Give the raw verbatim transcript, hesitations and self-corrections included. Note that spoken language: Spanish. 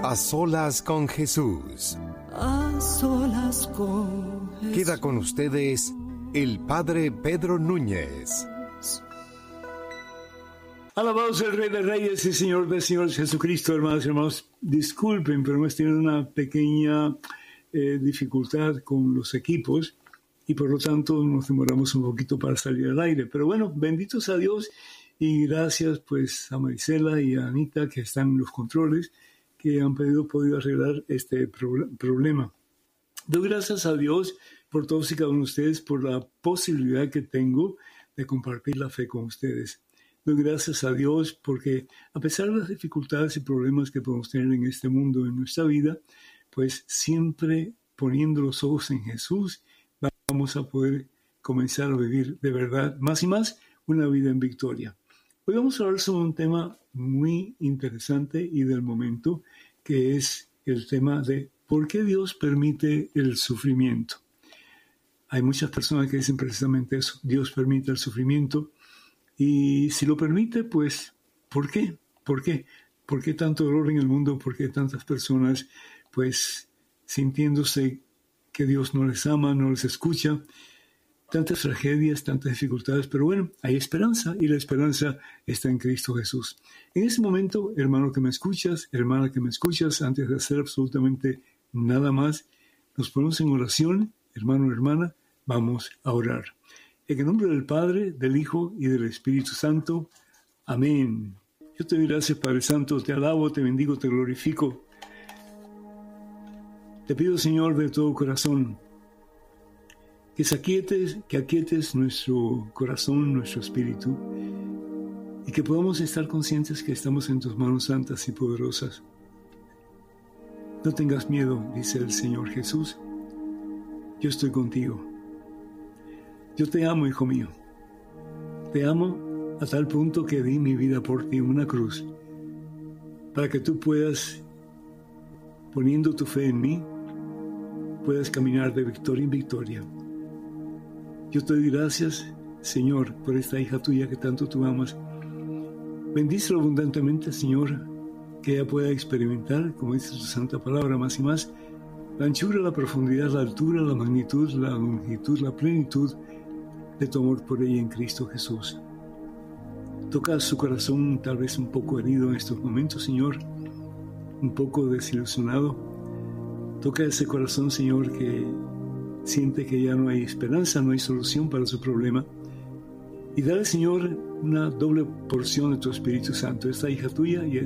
A solas con Jesús. A solas con Jesús. Queda con ustedes el Padre Pedro Núñez. Alabado sea el Rey de Reyes y Señor de Señores Jesucristo. Hermanos y hermanos, disculpen, pero hemos tenido una pequeña eh, dificultad con los equipos y por lo tanto nos demoramos un poquito para salir al aire. Pero bueno, benditos a Dios y gracias pues a Marisela y a Anita que están en los controles, que han podido, podido arreglar este pro- problema. Doy gracias a Dios por todos y cada uno de ustedes, por la posibilidad que tengo de compartir la fe con ustedes. Doy gracias a Dios porque a pesar de las dificultades y problemas que podemos tener en este mundo, en nuestra vida, pues siempre poniendo los ojos en Jesús, vamos a poder comenzar a vivir de verdad, más y más, una vida en victoria. Hoy vamos a hablar sobre un tema muy interesante y del momento, que es el tema de ¿por qué Dios permite el sufrimiento? Hay muchas personas que dicen precisamente eso, Dios permite el sufrimiento, y si lo permite, pues, ¿por qué? ¿Por qué? ¿Por qué tanto dolor en el mundo? ¿Por qué tantas personas, pues, sintiéndose que Dios no les ama, no les escucha? Tantas tragedias, tantas dificultades, pero bueno, hay esperanza y la esperanza está en Cristo Jesús. En ese momento, hermano que me escuchas, hermana que me escuchas, antes de hacer absolutamente nada más, nos ponemos en oración, hermano, hermana, vamos a orar. En el nombre del Padre, del Hijo y del Espíritu Santo. Amén. Yo te doy gracias, Padre Santo, te alabo, te bendigo, te glorifico. Te pido, Señor, de todo corazón, que aquietes, que aquietes nuestro corazón, nuestro espíritu, y que podamos estar conscientes que estamos en tus manos santas y poderosas. No tengas miedo, dice el Señor Jesús. Yo estoy contigo. Yo te amo, hijo mío. Te amo a tal punto que di mi vida por ti en una cruz, para que tú puedas, poniendo tu fe en mí, puedas caminar de victoria en victoria. Yo te doy gracias, Señor, por esta hija tuya que tanto tú amas. Bendícelo abundantemente, Señor, que ella pueda experimentar, como dice tu santa palabra, más y más, la anchura, la profundidad, la altura, la magnitud, la longitud, la plenitud de tu amor por ella en Cristo Jesús. Toca su corazón tal vez un poco herido en estos momentos, Señor, un poco desilusionado. Toca ese corazón, Señor, que siente que ya no hay esperanza, no hay solución para su problema. Y dale, Señor, una doble porción de tu Espíritu Santo. Esta hija tuya y